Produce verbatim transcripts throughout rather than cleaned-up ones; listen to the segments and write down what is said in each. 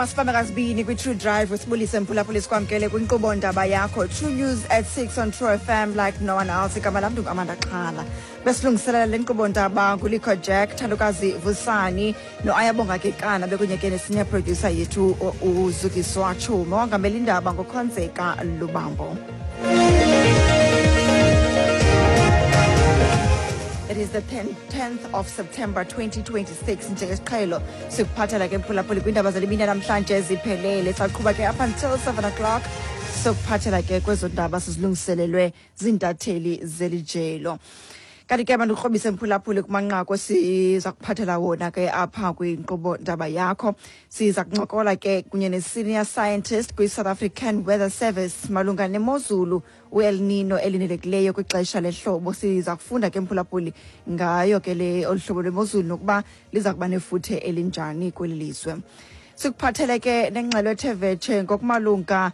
Masifamba kasibini kwi-True Drive usibulise mphulaphula sikwamkele kwinkqubo ndaba yakho True News at six on True F M like no one else. Igama lam ndingu-Amanda Xhala. Besilungiselela le nkqubo ndaba nguLikho Jack, Thandokazi Vusani no-Ayabonga Kekana bekunye ke nesenior producer yethu uZukiswa Chumo wangamela indaba ngoKhonzeka Lubambo. It is the tenth of September twenty twenty-six. Njengesiqhelo sikuphathela ke mphulaphula kwindaba zalimini namhlanje ziphelele. Saqhuba ke up until seven o'clock. Sokuphathela ke kwezo ndaba sizilungiselelwe zintatheli zelijelo. Kanti ke abantu ukrobise mphulaphula kumanqaku siza kuphathela wona ke apha kwinkqubo ndaba yakho. Siza kuncokola ke kunye ne-senior scientist kwi-South African Weather Service malunga nemozulu u-El Nino elinelekileyo kwixesha lehlobo. Siza kufunda ke mphulaphuli ngayo ke le oluhlobo lwemozulu nokuba liza kuba nefuthe elinjani kweli lizwe. Sikuphathele ke nengxelo ethe vetshe ngokumalunga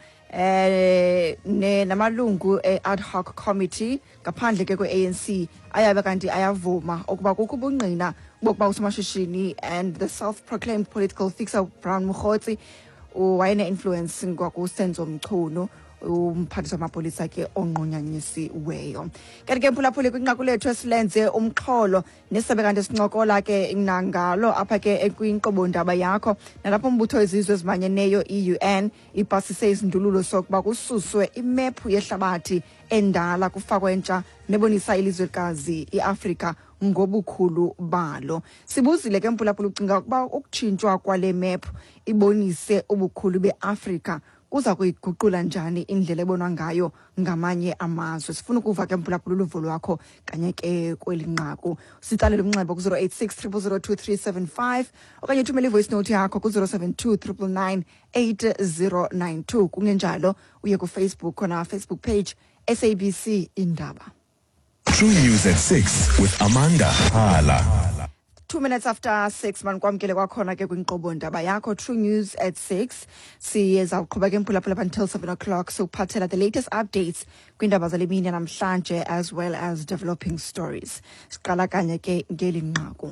eh ne namalungu e-ad hoc committee ngaphandle ke kwe-A N C ayabe kanti ayavuma ukuba kukho ubungqina bokuba usomashishini and the self-proclaimed political fixer Brown Mokgotsi wayene influence ngwakusenzo Mchunu umphathiswa wamapolisa ke onqunyanyisiweyo. Kanti ke mphulaphuli kwinqaku lethu esilenze umxholo nesebe kanti sincokola ke nangalo apha ke kwinkqubo ndaba yakho nalapho umbutho wezizwe ezimanyeneyo i-U N ipasise izindululo sokuba kususwe imephu yehlabathi endala kufakwe entsha nebonisa ilizwekazi iAfrika ngobukhulu balo. Sibuzile ke mphulaphuli ucinga ukuba ukutshintshwa kwale mephu ibonise ubukhulu beAfrika kuza kuyiguqula njani indlela ebonwa ngayo ngamanye amazwe. Sifuna ukuva ke mphulaphula uluvo lwakho kanye ke kweli nqaku. Sitsalele umnxeba ku zero eight six zero zero two three seven five okanye thumela ivoice note yakho ku zero seven two nine nine eight zero nine two. Kungenjalo uye ku Facebook khona Facebook page S A B C Indaba. True News at six with Amanda Xhala. Two minutes after six, man kwamkele kwakhona ke kwinkqubo ndaba yakho True News at six. Siyeza uqhuba ke mphulaphula until seven o'clock. So phathela the latest updates kwindaba zalemini namhlanje as well as developing stories. Siqala kanye ke ngeli nqaku.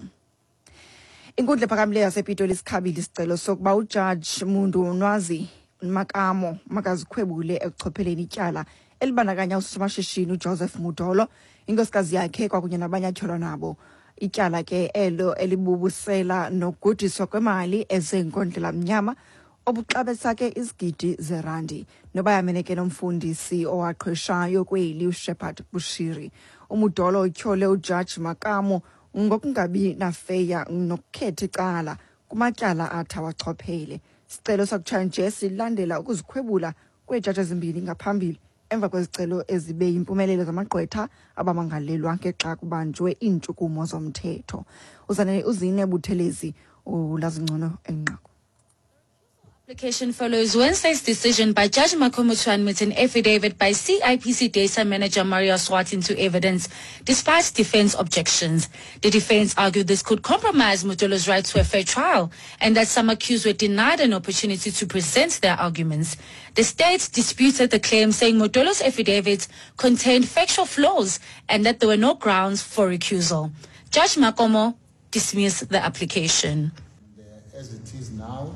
Inkundla ephakamileyo yasePitoli isikhabile isicelo sokuba uJudge Mundu Nwazi Makamo makazikhwebule ekuchopheleni ityala elibandakanya usomashishini uJoseph Mudolo inkosikazi yakhe kwakunye nabanyatyholwa nabo. Ityala ke elo elibubusela nokugudiswa kwemali ezenkondlela mnyama obuxabisa ke izigidi zerandi noba yameneke nomfundisi owaqhweshayo kweli uShepherd Bushiri. Umudolo utyhole uJudge Makamo ngokungabi nafeya nokukhetha icala kumatyala athi awachophele. Sicelo sakutshanje nje silandela ukuzikhwebula kweejaji ezimbini ngaphambili emva kwezicelo ezibe yimpumelelo zamagqwetha abamangalelwa ngexa kubanjwe iintshukumo zomthetho. Uzane uzine Buthelezi ulazi ngcono enqaku. Application follows Wednesday's decision by Judge Makamo to admit an affidavit by C I P C data manager Maria Swart into evidence, despite defense objections. The defense argued this could compromise Mudolo's right to a fair trial, and that some accused were denied an opportunity to present their arguments. The state disputed the claim, saying Mudolo's affidavit contained factual flaws and that there were no grounds for recusal. Judge Makamo dismissed the application. As it is now,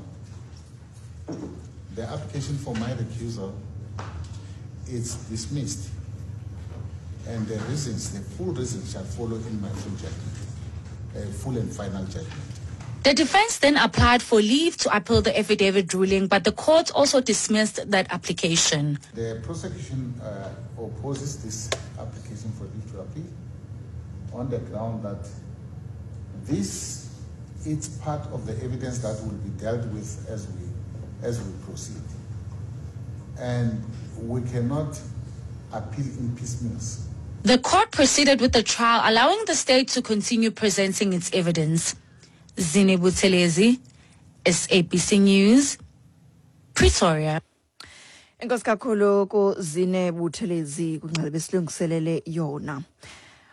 the application for my recusal is dismissed, and the reasons, the full reasons shall follow in my full judgment, a full and final judgment. The defense then applied for leave to appeal the affidavit ruling, but the court also dismissed that application. The prosecution uh, opposes this application for leave to appeal on the ground that this is part of the evidence that will be dealt with as we as we proceed. And we cannot appeal in piecemeals. The court proceeded with the trial, allowing the state to continue presenting its evidence. Zine Buthelezi, S A B C News, Pretoria. Enkosi kakhulu ku Zine Buthelezi kungcele besilungiselele yona.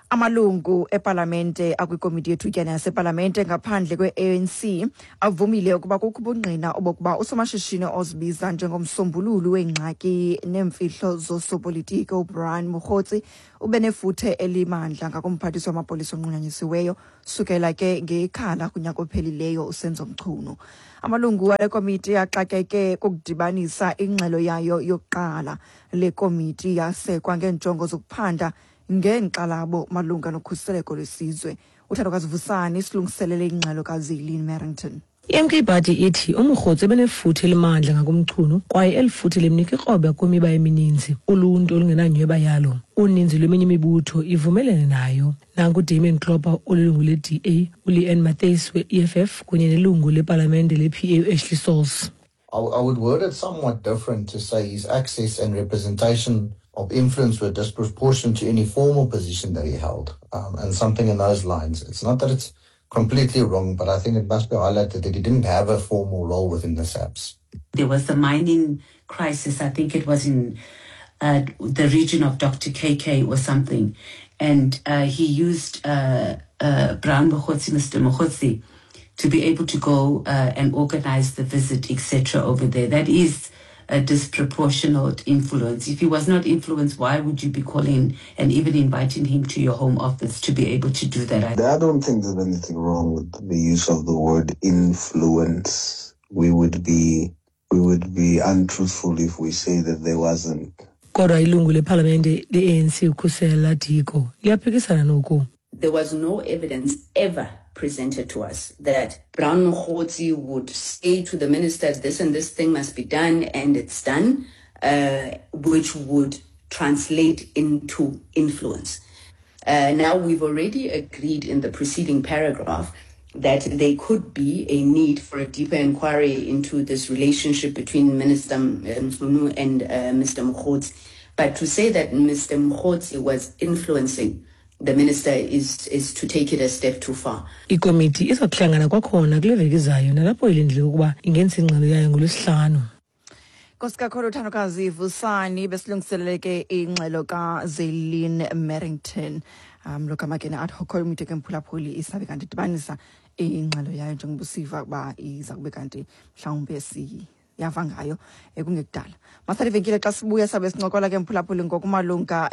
Amalungu eParlamente akwikomiti yethutyana yaseParlamente ngaphandle kwe-A N C avumile ukuba kukho ubungqina obokuba usomashishini ozibiza njengomsombululi weengxaki neemfihlo zosopolitiko uBrian Mokgotsi ube nefuthe elimandla ngakumphathiswa wamapolisa onqunyanyisiweyo sukela ke ngekhala kunyaka ophelileyo usenzo Mchunu. Amalungu ale komiti axakeke kukudibanisa ingxelo yayo yokuqala le komiti yasekwa ngeenjongo zokuphanda ngenkxalabo malunga nokhuseleko lwesizwe. Uthandokazi Vusani silungiselele ingxelo kaZeileen Merrington. I-M K Party ithi uMokgotsi benefuthe elimandla ngakumchunu kwaye elifuthe limnika ikrobe kwimiba emininzi uluntu olungenanyweba yalo. Uninzi lweminye imibutho ivumelene nayo. Nanku Damien Klopper olilungu le-D A, uLeanne Matthys we-E F F kunye nelungu lepalamente le-P A Ashley Sauls. I, I would word it somewhat different to say his access and representation of influence were disproportionate to any formal position that he held, um, and something in those lines. It's not that it's completely wrong, but I think it must be highlighted that he didn't have a formal role within the S A P S. There was the mining crisis, I think it was in uh, the region of Doctor K K or something, and uh, he used uh, uh, Brian Mokgotsi, Mister Mokgotsi, to be able to go uh, and organize the visit, et cetera over there. That is a disproportionate influence. If he was not influenced, why would you be calling and even inviting him to your home office to be able to do that? I don't think there's anything wrong with the use of the word influence. We would be we would be untruthful if we say that there wasn't. Kodwa ilungu leParlamente le-A N C uKhusela Diko liyaphikisana noku. There was no evidence ever presented to us that Brian Mokgotsi would say to the ministers, this and this thing must be done, and it's done, uh, which would translate into influence. Uh, now, we've already agreed in the preceding paragraph that there could be a need for a deeper inquiry into this relationship between Minister Mchunu and uh, Mister Mokgotsi. But to say that Mister Mokgotsi was influencing the minister is is to take it a step too far. Ikomiti izokuhlangana kwakhona kule veki izayo nalapho ilindile ukuba ingenza ingxelo yayo ngolwesihlanu. Koskakhulu Uthandokazi Vusani besilungiseleleke ingxelo kaZeileen Merrington. Um lokama ke na ad hoc committee kemphulaphuli isabe kanti dibanisa ingxelo yayo njengobusiva ba iza kube kanti mhlawumbe si yava ngayo ekungekudala. Masali venkile xa sibuya sabe sincokola ke mphulaphuli ngokumalunga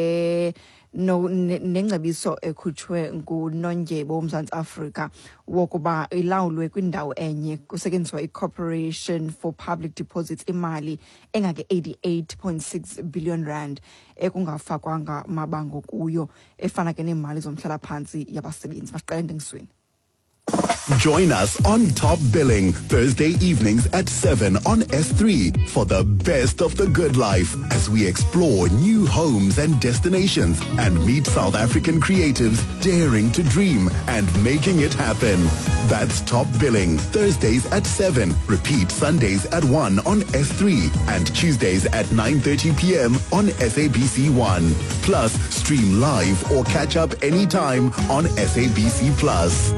ne no nengcebiso ekhutshwe nguNondyebo woMzantsi Afrika wokuba ilawulwe kwindawo enye kusetyenziswa iCorporation for Public Deposits imali engake eighty-eight point six billion rand ekungafakwanga mabango kuyo efana ke nemali zomhlala phansi yabasebenzi. Masiqale ntengisweni. Join us on Top Billing Thursday evenings at seven on S three for the best of the good life as we explore new homes and destinations and meet South African creatives daring to dream and making it happen. That's Top Billing Thursdays at seven. Repeat Sundays at one on S three and Tuesdays at nine thirty p m on S A B C one. Plus, stream live or catch up anytime on S A B C Plus.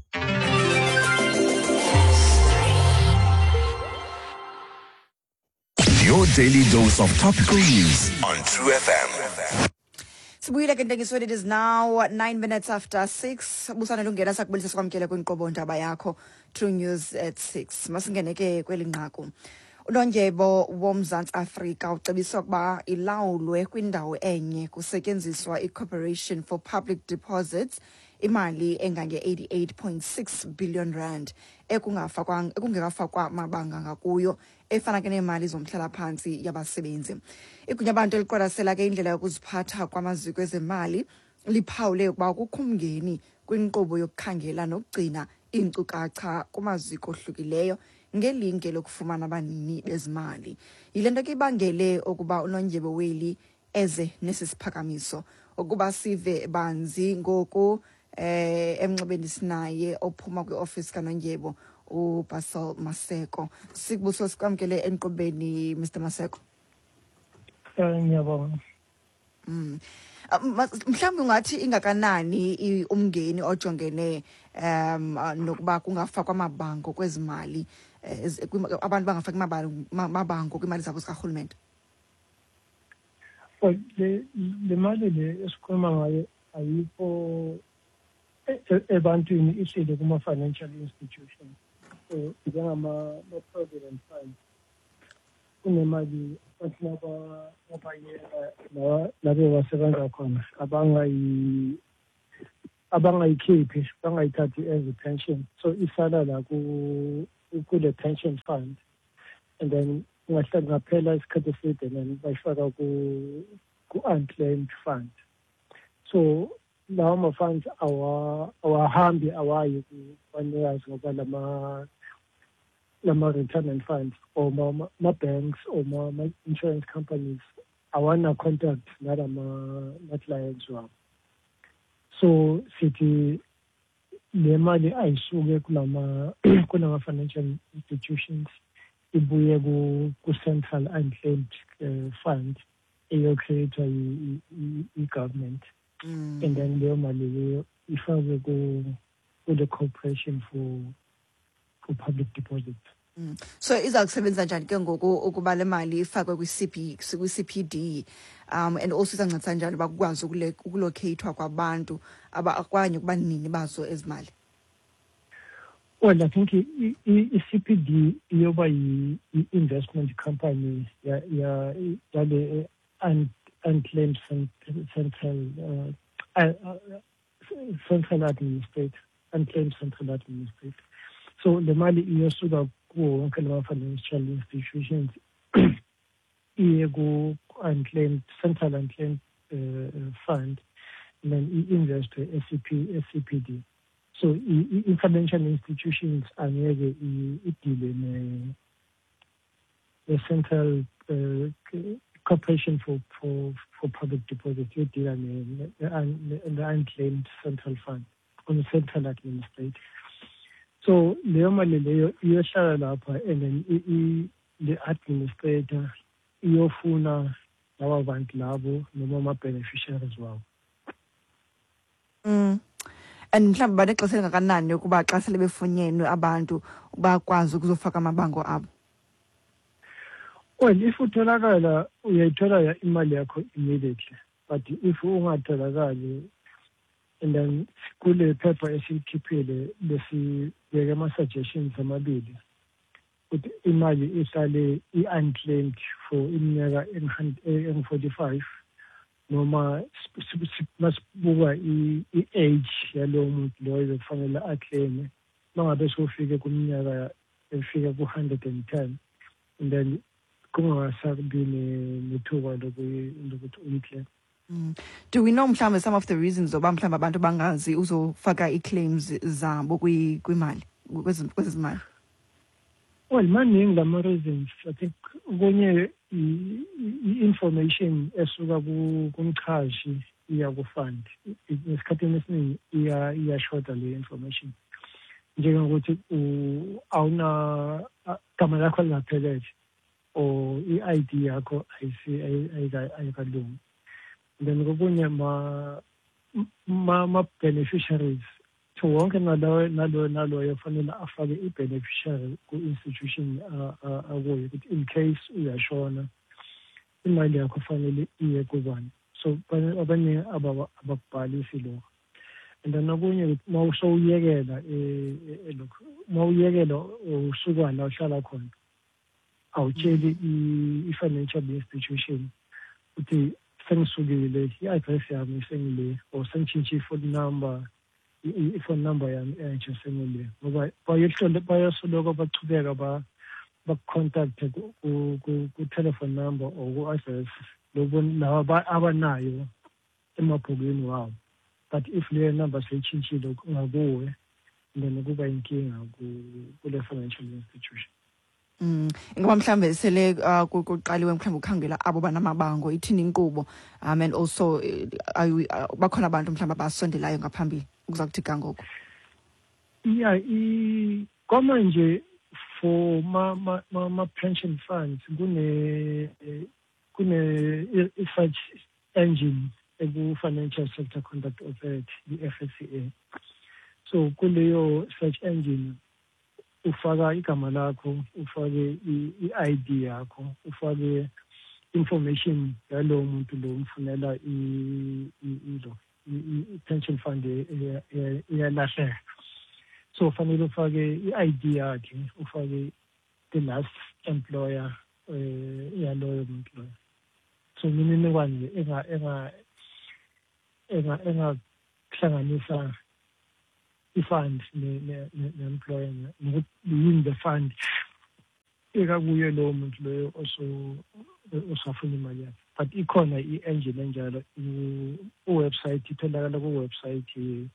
Your daily dose of topical news on True F M. Sibuyile ke ntengisweni. It is now nine minutes after six. Busana lungena sakubulisa sikwamkele kwinkqubo ndaba yakho True News at six. Masingene ke kweli nqaku. uNondyebo woMzantsi Afrika ucebisa ukuba ilawulwe kwindawo enye kusetyenziswa iCorporation for Public Deposits imali engange eighty-eight point six billion rand ekungafakwa ekungekafakwa mabanga ngakuyo efana ke nemali zomhlala phansi yabasebenzi. Igunya abantu eliqwalasela ke indlela yokuziphatha kwamaziko ezemali liphawule ukuba kukho umngeni kwinkqubo yokukhangela nokugcina iinkcukacha kumaziko ohlukileyo ngelinge lokufumana abanini bezimali. Yilento ke ibangele ukuba uNondyebo weli eze nesisiphakamiso ukuba sive banzi ngoku eh emnxebeni sinaye ophuma kwioffice kaNondyebo uBasel Maseko. Sikubuso sikwamkele enqobeni Mister Maseko. Ngiyabonga. Mm. Mhlawumbe ungathi ingakanani umngeni ojongene um nokuba kungafakwa amabango kwezimali abantu bangafaki mabango kwimali zabo zikarhulumente? Le le mali le esikhuluma ngayo ayikho ebantwini isile kuma financial institutions. So njengama provident fund kunemali bathi naba abayeka la labe wasebenza khona abangayi abangayikhiphi bangayithathi as a pension, so isala la ku kule pension fund, and then ungahlala ngaphela isikhathi eside then bayifaka ku ku unclaimed fund. So lawo ma-funds awahambi awayi kubanikazi ngoba lama lama retirement funds or ma-banks or ma-insurance companies awana contact nalama clients wabo. So sithi le mali ayisuke kulama kulama financial institutions ibuye ku central unclaimed uh, fund eyocreatwa i-government. Mm. And then leyo mali leyo ifakwe ku the corporation for for public deposits. Mm. So izakusebenza njani ke ngoku ukuba le mali ifakwe kwi-C P kwi-C P D um and also izancedisa njani bakwazi ukulocatewa kwabantu abakwanye kuba nini bazo ezimali? Well, I think i-C P D iyoba yi-investment company ya ya yale unclaimed central uh, uh, central administrator, unclaimed central administrator. So the mali iyosuka kuwo wonke lama financial institutions iye ku unclaimed central unclaimed uh, fund, and then invest e C P D. So financial institutions angeke idile ne the central uh, corporation for for for public deposits, you deal in the unclaimed central fund on the central administrator. So leyo mali leyo iyohlala lapha, and then the administrator iyofuna laba bantu labo noma ama beneficiaries wabo. Mm. And mhlawumbe banexesha elingakanani ukuba xa sele befunyenwe abantu bakwazi ukuzofaka amabango abo? Well, if utholakala uyayithola imali yakho immediately, but if ungatholakali, and then kule phepha esikhiphile besibeke ama-suggestions amabili ukuthi imali ihlale i-unclaimed for iminyaka engu-forty-five noma masibuka i-age yalowo muntu loyo kufanele aclaime mangabe sofike kuminyaka efika ku one hundred ten, and then kungasabi nethuba lokuthi uyiclaim. Do we know mhlawumbe some of the reasons oba mhlawumbe abantu bangazi uzofaka i-claims zabo kwimali kwezimali? Well, maningi lama reasons. I think kunye i-information esuka kumchashi iya ku-fund. Esikhathini esiningi iyashoda le information. Njengokuthi awuna gama lakho lingaphelele or i-I D yakho ayikalungi. Then kokunye ma-beneficiaries to wonke naloyo naloyo naloyo fanele afake i-beneficiary ku-institution akuyo ukuthi in case uyashona imali yakho fanele iye kubani. So abanye abakubhalisi lokho. And then okunye mawusowuyekela lokho mawuyekela usuka la uhlala khona awutsheli i-financial institution ukuthi sengisukile i-address yami sengile or sengitshintshe i-phone number i-phone number yami entsha sengile ngoba bayasoloko bachubeka bakucontacte ku-telephone number or ku-address laba abanayo emabhukwini wabo, but if leyo number seyitshintshile ngakuwe then kuba inkinga kule financial institution. Mm, ngoba mhlambe sele kuqaliwe mhlambe ukhangela abo banamabango ithini inkqubo um and also bakhona abantu mhlambe abasondelayo ngaphambili ukuzakuthi kangoko? Yeah, i koma nje for ma ma ma pension funds kune kune research engine ebu Financial Sector Conduct Authority, the F S C A. So kuleyo search engine ufaka igama lakho, ufake i-I D yakho, ufake information yalo muntu lo umfunela ilo pension fund iyalahleka. So fanele ufake i-I D yakhe, ufake the last employer yaloyo muntu loyo. So imininingwane enga enga enga enga kuhlanganisa i-fund ne-employer nokuthi yini the fund ekakuyo lowo muntu loyo osafuna imali yakhe. But ikhona i-engine enjalo ku-website, itholakala ku-website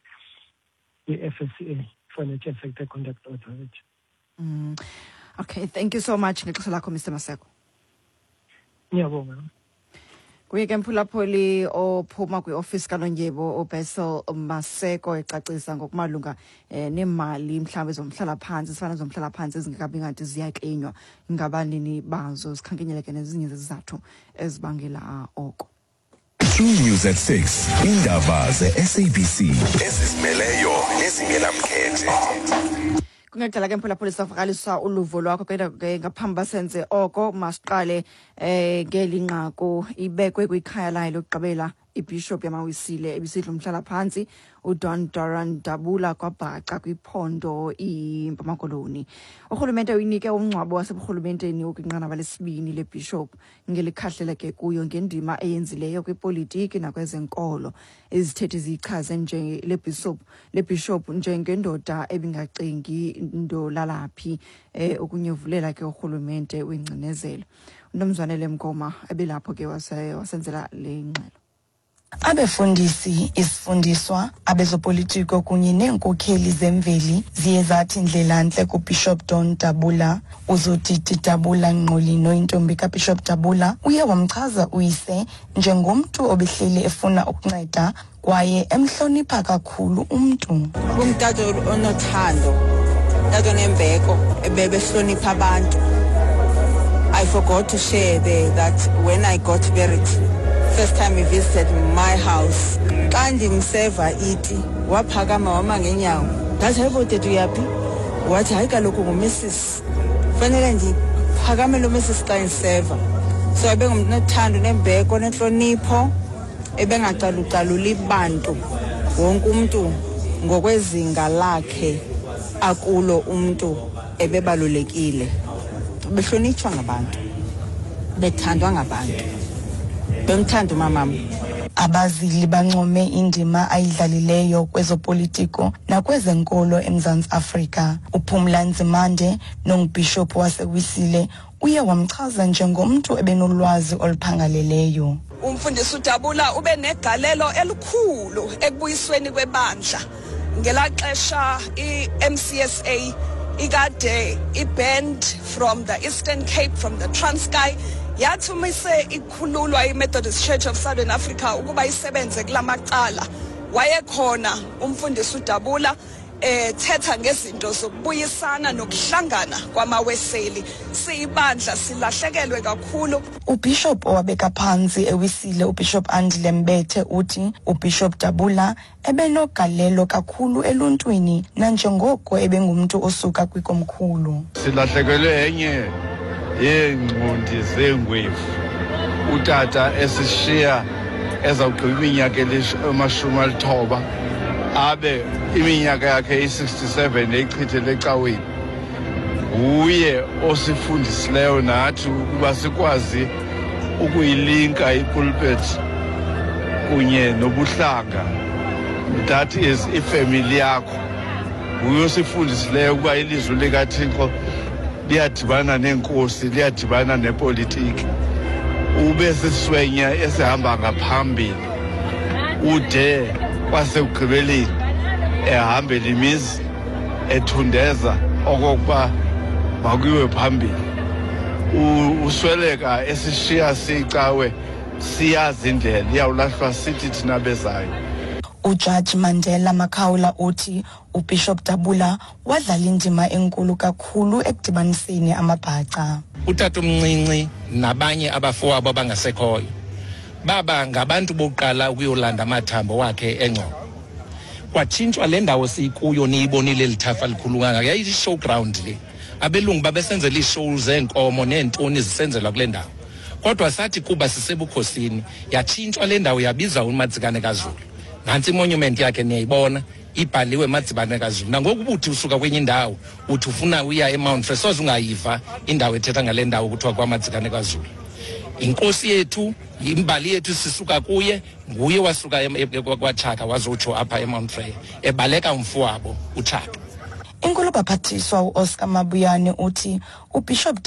ye-F S C A, Financial Sector Conduct Authority. Mm. Okay, thank you so much ngexesha lakho Mister Maseko. Ngiyabonga. Kuye ke mphulaphuli ophuma kwi-office kaNondyebo uBessel Maseko ecacisa ngokumalunga eh, nemali mhlawumbe zomhlala phansi sifana zomhlala phansi ezingekabi ngathi ziyaklinywa ngabanini bazo zikhankenyeleke nezinye zezizathu ezibangela oko. True News at six indaba ze-S A B C ezizimeleyo nezingenamkhethe. Kungaqala ke mphulaphuli safakalisa uluvo lwakho ke ngaphambi basenze oko masiqale eh ngelinqaku ibekwe kwikhaya layo lokugqibela iBishop yamawisile ebisidla umhlala phansi uDon Doran Dabula kwabhaqa kwiphondo iMpuma Koloni. Urhulumente uyinike umncwabo waseburhulumenteni okwinqanaba lesibini leBishop ngelikhahlele ke kuyo ngendima eyenzileyo kwipolitiki nakwezenkolo izithethi zichaze nje leBishop leBishop njengendoda ebingacingi into lalaphi eh okunyevulela ke urhulumente wengcinezelo. Unomzwane Lemgoma ebelapho ke wasenzela le ngxelo. Abefundisi, isifundiswa, abezopolitiko kunye neenkokheli zemveli ziye zathi ndlela ntle kuBishop Don Dabula. Uzodidi Dabula Nqolino, intombi kaBishop Dabula, uye wamchaza uyise njengomntu obehleli efuna ukunceda kwaye emhlonipha kakhulu umntu. Umtata onothando, umtata onembeko, ebebehlonipha abantu. I forgot to share there that when I got married, first time he visited my house, kandi mseva iti waphakama wama ngenyawo ngathi hayibo uyapi wathi hayi kaloku nguMrs fanele ndiphakame lo Mrs xa iseva. So ebengumuntu nothando nembeko nenhlonipho ebengacalucalula ibantu wonke umuntu ngokwezinga lakhe akulo umuntu ebebalulekile, behlonitshwa ngabantu, bethandwa ngabantu, bemthanda umamam. Abazili bancome indima ayidlalileyo kwezopolitiko nakwezenkolo eMzantsi Afrika. uPhumla Nzimande nonguBishop wasewisile uye wamchaza njengomntu ebenolwazi oluphangaleleyo. Umfundisi uDabula ube negalelo elikhulu ekubuyisweni kwebandla ngelaxesha i-M C S A ikade ibanned from the Eastern Cape, from the Transkei. Yathi umise ikhululwa iMethodist Church of Southern Africa ukuba isebenze kulamacala. Wayekhona umfundisi uDabula ethetha ngezinto zokubuyisana nokuhlangana kwamaweseli. Siyibandla silahlekelwe kakhulu. uBishop owabeka phansi ewisile uBishop Andile Mbethe uthi uBishop Dabula ebenogalelo kakhulu eluntwini nanjengoko ebengumuntu osuka kwikomkhulu. Silahlekelwe enye yengcundi zengwevu utata esishiya ezawugqiba iminyaka emashumi alithoba abe iminyaka yakhe i-sixty-seven eyichithele ecaweni. Uye osifundisileyo nathi ukuba sikwazi ukuyilinka ipulpit kunye nobuhlanga, that is ifamily yakho. Uye osifundisileyo ukuba ilizwi likaThixo liyadibana nenkosi, liyadibana nepolitiki. Ube siswenya esihamba ngaphambili ude kwasekugqibeleni ehambela imizi ethundeza okokuba makuyiwe phambili. Usweleka esishiya sicawe siyazi indlela iyawulahlwa sithi thina bezayo. uJudge Mandela Makhawula uthi uBishop Dabula wadlala indima enkulu kakhulu ekudibaniseni amabhaca. Utata umncinci nabanye abafowabo abangasekhoyo baba ngabantu bokuqala ukuyolanda amathambo wakhe engcobo. Kwatshintshwa le ndawo sikuyo niyibonile lithafa likhulu kangaka yayi-showground le. Abelungu babesenzela ii-show zeenkomo neentoni zisenzelwa kule ndawo. Kodwa sathi kuba sisebukhosini yatshintshwa le ndawo yabiza uMatsikane kaZulu. nantsi imonument yakhe niyayibona ibhaliwe Madzibane kaZulu. Nangoku ubuthi usuka kwenye indawo uthi ufuna uya eMount Frere soze ungayiva indawo ethetha ngale ndawo kuthiwa kwaMadzibane kaZulu. Inkosi yethu imbali yethu sisuka kuye, nguye wasuka kwaChaka wazotsho apha eMount Frere ebaleka umfu wabo uChaka. Inkulu baphathiswa uOscar Mabuyane uthi uBishop